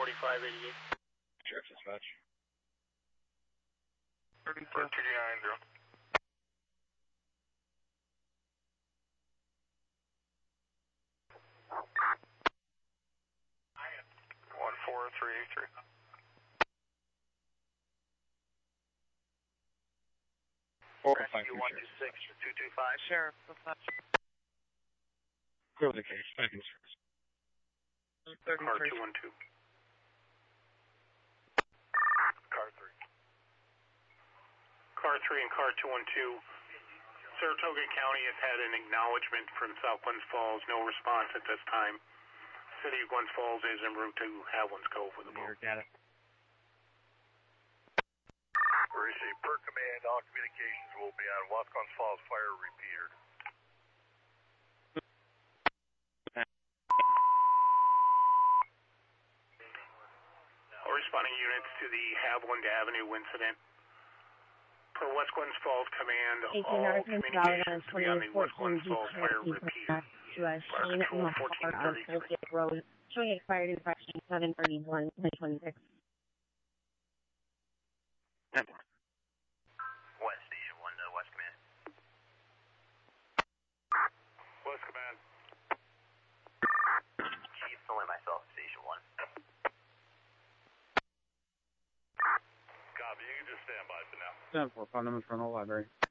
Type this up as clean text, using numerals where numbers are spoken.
4588. Sheriff Dispatch. 32. 290. 14383. Rescue 126 to 225. Sheriff Dispatch. Clear the case. Back in service. 33. Car 212. Car 3. Car 3 and Car 212. Saratoga County has had an acknowledgement from South Glens Falls. No response at this time. City of Glens Falls is en route to Havlin's Cove with a boat. Got it. Receive per command. All communications will be on West Glens Falls Fire repeater. All responding units to the Haviland Avenue incident. Per West Glens Falls Command, all communications to be on the West Glens Falls Fire repeater. Fire Control 1433. Road, showing expired inspection 7/31/2026. West Station 1 to West Command. West Command. Chief, only myself, Station 1. Copy, you can just stand by for now. 10-4, find them in front of the library.